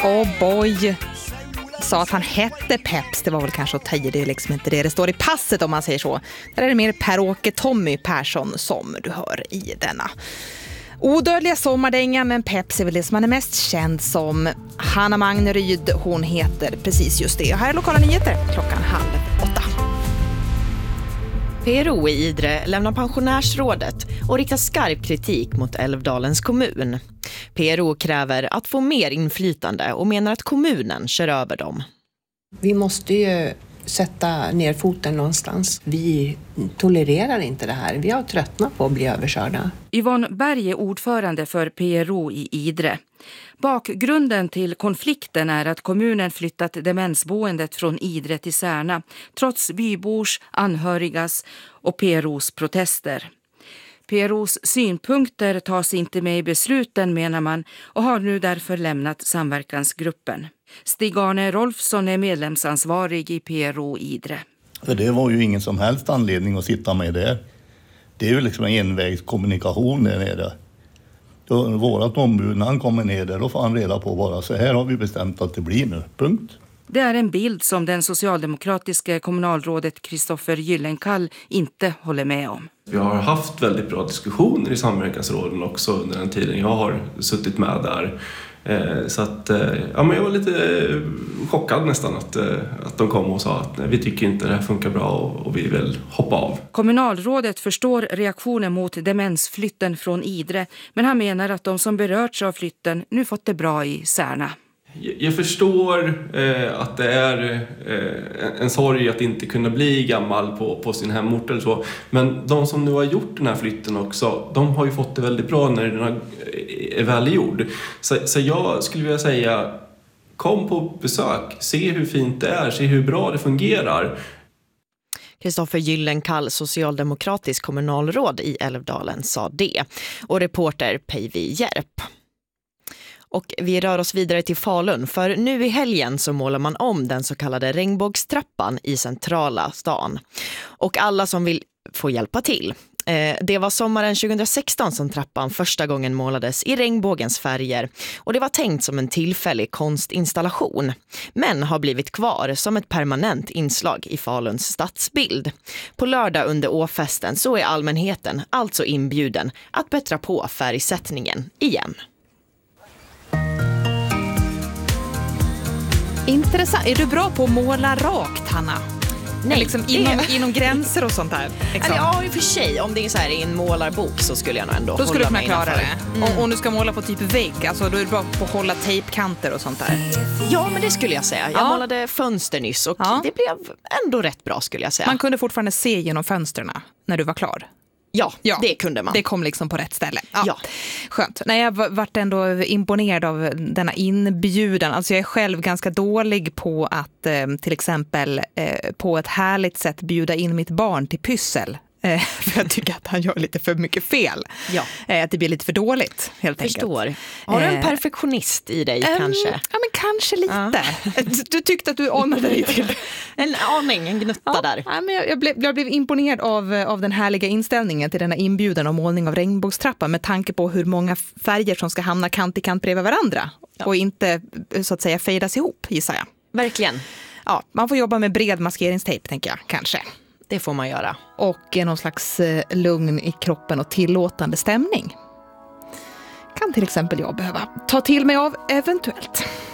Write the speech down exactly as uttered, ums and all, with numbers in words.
Oh boy. Sa att han hette Peps, det var väl kanske att ta i, det är liksom inte det det står i passet om man säger så. Där är det mer Per-Åke Tommy Persson som du hör i denna odödliga sommardänga, men Peps är väl det som han är mest känd som. Hanna Magneryd, hon heter precis just det. Och här är lokala nyheter klockan halv åtta. P R O i Idre lämnar pensionärsrådet och riktar skarp kritik mot Älvdalens kommun. P R O kräver att få mer inflytande och menar att kommunen kör över dem. Vi måste ju sätta ner foten någonstans. Vi tolererar inte det här. Vi har tröttnat på att bli överkörda. Yvonne Berg är ordförande för P R O i Idre. Bakgrunden till konflikten är att kommunen flyttat demensboendet från Idre till Särna, trots bybors, anhörigas och P R O:s protester. P R O:s synpunkter tas inte med i besluten, menar man, och har nu därför lämnat samverkansgruppen. Stig-Arne Rolfsson är medlemsansvarig i P R O Idre. Det var ju ingen som helst anledning att sitta med där. Det är ju liksom en envägskommunikation där nere. Då vårat ombud, när han kommer ner där, då får han reda på bara så här har vi bestämt att det blir nu. Punkt. Det är en bild som den socialdemokratiska kommunalrådet Kristoffer Gyllenkall inte håller med om. Vi har haft väldigt bra diskussioner i samverkansråden också under den tiden jag har suttit med där. Så att, ja, men jag var lite chockad nästan att, att de kom och sa att nej, vi tycker inte det här funkar bra och vi vill hoppa av. Kommunalrådet förstår reaktionen mot demensflytten från Idre, men han menar att de som berörts av flytten nu fått det bra i Särna. Jag förstår eh, att det är eh, en sorg att inte kunna bli gammal på, på sin hemort eller så. Men de som nu har gjort den här flytten också, de har ju fått det väldigt bra när den är välgjord. Så, så jag skulle vilja säga, kom på besök, se hur fint det är, se hur bra det fungerar. Kristoffer Gyllenkall, socialdemokratisk kommunalråd i Älvdalen, sa det. Och reporter Päivi Järp. Och vi rör oss vidare till Falun, för nu i helgen så målar man om den så kallade regnbågstrappan i centrala stan. Och alla som vill får hjälpa till. Det var sommaren tjugohundrasexton som trappan första gången målades i regnbågens färger, och det var tänkt som en tillfällig konstinstallation, men har blivit kvar som ett permanent inslag i Faluns stadsbild. På lördag under åfesten så är allmänheten alltså inbjuden att bättra på färgsättningen igen. Intressant. Är du bra på att måla rakt, Hanna? Nej, liksom inom, inom gränser och sånt där. Liksom. Ja, i och för sig. Om det är så här i en målarbok så skulle jag nog ändå Då skulle hålla du kunna mig klara innanför. det. Mm. Och om du ska måla på typ vägg, alltså då är du bra på att hålla tejpkanter och sånt där. Ja, men det skulle jag säga. Jag ja. målade fönster nyss och ja. det blev ändå rätt bra, skulle jag säga. Man kunde fortfarande se genom fönstren när du var klar. Ja, ja, det kunde man. Det kom liksom på rätt ställe. Ja. Ja. Skönt. Nej, jag varit ändå imponerad av denna inbjudan. Alltså jag är själv ganska dålig på att eh, till exempel eh, på ett härligt sätt bjuda in mitt barn till pyssel. Eh, för jag tycker att han gör lite för mycket fel. Ja. Eh, att det blir lite för dåligt, helt Förstår. enkelt. Har du en perfektionist i dig eh, kanske? Ja, men kanske lite. Ja. Du tyckte att du anade dig till en aning, en gnutta ja. där. Ja, men jag, jag, blev, jag blev imponerad av, av den härliga inställningen till denna inbjudan och målning av regnbågstrappan med tanke på hur många färger som ska hamna kant i kant bredvid varandra. Ja. Och inte, så att säga, fejdas ihop, gissar jag. Verkligen. Ja, man får jobba med bred maskeringstejp, tänker jag, kanske. Det får man göra. Och någon slags eh, lugn i kroppen och tillåtande stämning. Kan till exempel jag behöva ta till mig av eventuellt.